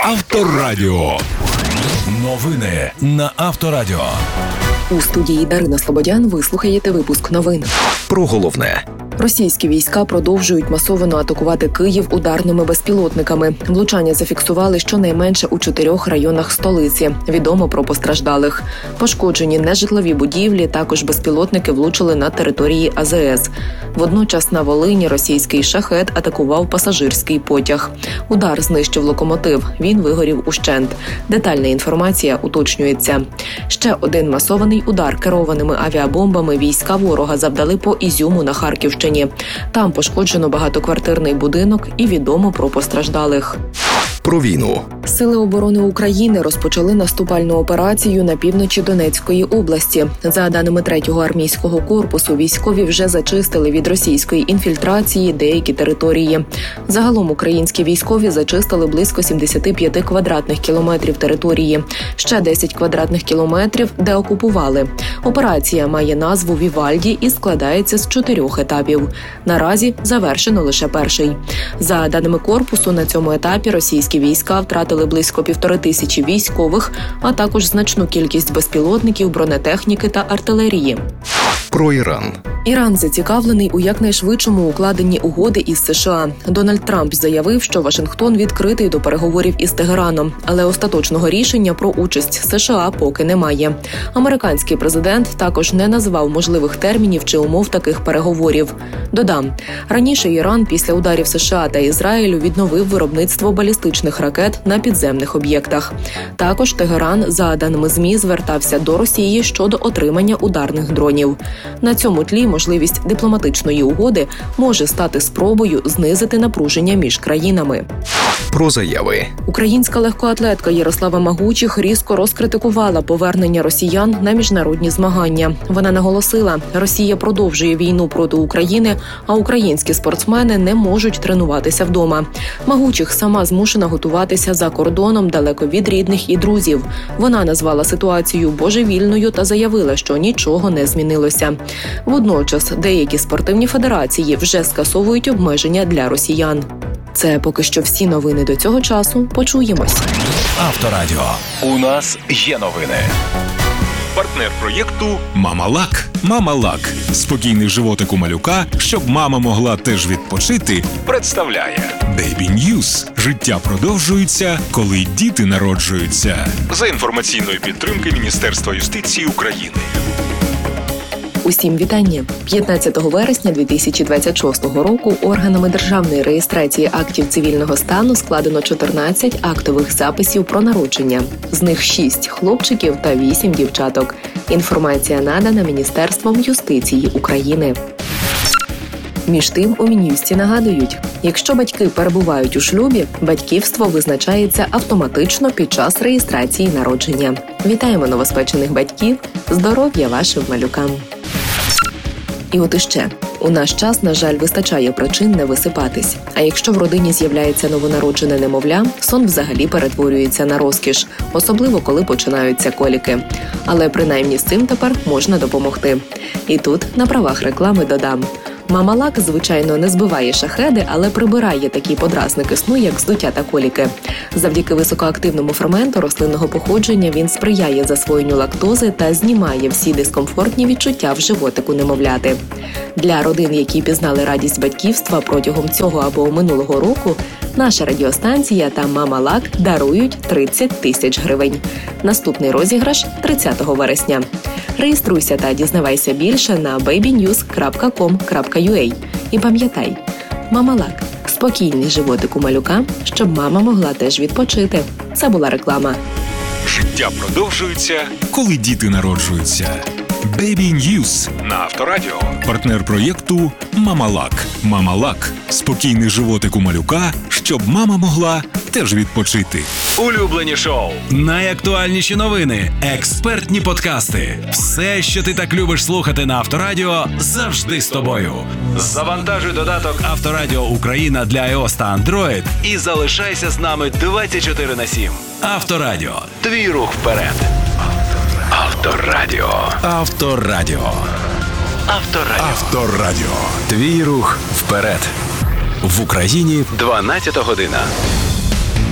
Авторадіо. Новини на Авторадіо. У студії Дарина Слободян ви слухаєте випуск новин. Про головне. Російські війська продовжують масово атакувати Київ ударними безпілотниками. Влучання зафіксували щонайменше у 4 районах столиці. Відомо про постраждалих. Пошкоджені нежитлові будівлі, також безпілотники влучили на території АЗС. Водночас на Волині російський шахед атакував пасажирський потяг. Удар знищив локомотив. Він вигорів ущент. Детальна інформація уточнюється. Ще один масований удар керованими авіабомбами війська ворога завдали по Ізюму на Харківщині. Там пошкоджено багатоквартирний будинок і відомо про постраждалих. Про війну. Сили оборони України розпочали наступальну операцію на півночі Донецької області. За даними 3-го армійського корпусу, військові вже зачистили від російської інфільтрації деякі території. Загалом українські військові зачистили близько 75 квадратних кілометрів території. Ще 10 квадратних кілометрів деокупували. Операція має назву «Вівальді» і складається з 4 етапів. Наразі завершено лише перший. За даними корпусу, на цьому етапі російські війська втратили близько 1500 військових, а також значну кількість безпілотників, бронетехніки та артилерії. Про Іран. Іран зацікавлений у якнайшвидшому укладенні угоди із США. Дональд Трамп заявив, що Вашингтон відкритий до переговорів із Тегераном, але остаточного рішення про участь США поки немає. Американський президент також не назвав можливих термінів чи умов таких переговорів. Додам, раніше Іран після ударів США та Ізраїлю відновив виробництво балістичних ракет на підземних об'єктах. Також Тегеран, за даними ЗМІ, звертався до Росії щодо отримання ударних дронів. На цьому тлі можливість дипломатичної угоди може стати спробою знизити напруження між країнами. Про заяви. Українська легкоатлетка Ярослава Магучих різко розкритикувала повернення росіян на міжнародні змагання. Вона наголосила, Росія продовжує війну проти України, а українські спортсмени не можуть тренуватися вдома. Магучих сама змушена готуватися за кордоном далеко від рідних і друзів. Вона назвала ситуацію божевільною та заявила, що нічого не змінилося. Водночас деякі спортивні федерації вже скасовують обмеження для росіян. Це поки що всі новини до цього часу. Почуємось. Авторадіо. У нас є новини. Партнер проєкту «Мама-Лак». «Мама-Лак» – спокійний животик у малюка, щоб мама могла теж відпочити, представляє Baby News. Життя продовжується, коли діти народжуються. За інформаційної підтримки Міністерства юстиції України. Усім вітання! 15 вересня 2026 року органами державної реєстрації актів цивільного стану складено 14 актових записів про народження. З них 6 хлопчиків та 8 дівчаток. Інформація надана Міністерством юстиції України. Між тим, у Мін'юсті нагадують, якщо батьки перебувають у шлюбі, батьківство визначається автоматично під час реєстрації народження. Вітаємо новоспечених батьків! Здоров'я вашим малюкам! І от іще. У наш час, на жаль, вистачає причин не висипатись. А якщо в родині з'являється новонароджене немовля, сон взагалі перетворюється на розкіш, особливо коли починаються коліки. Але принаймні з цим тепер можна допомогти. І тут на правах реклами додам. «Мама-Лак», звичайно, не збиває шахеди, але прибирає такі подразники сну, як здуття та коліки. Завдяки високоактивному ферменту рослинного походження він сприяє засвоєнню лактози та знімає всі дискомфортні відчуття в животику немовляти. Для родин, які пізнали радість батьківства протягом цього або минулого року, наша радіостанція та «Мама-Лак» дарують 30 тисяч гривень. Наступний розіграш – 30 вересня. Реєструйся та дізнавайся більше на babynews.com.ua. І пам'ятай, «Мама-Лак» – спокійний животик у малюка, щоб мама могла теж відпочити. Це була реклама. Життя продовжується, коли діти народжуються. Baby News на Авторадіо. Партнер проєкту «Мама-Лак». «Мама-Лак» – спокійний животик у малюка, щоб мама могла теж відпочити. Улюблені шоу, найактуальніші новини, експертні подкасти. Все, що ти так любиш слухати на Авторадіо, завжди з тобою. Завантажуй додаток Авторадіо Україна для iOS та Android і залишайся з нами 24/7. Авторадіо. Твій рух вперед. Авторадіо. Авторадіо. Авторадіо. Авторадіо. Твій рух вперед. В Україні 12 година.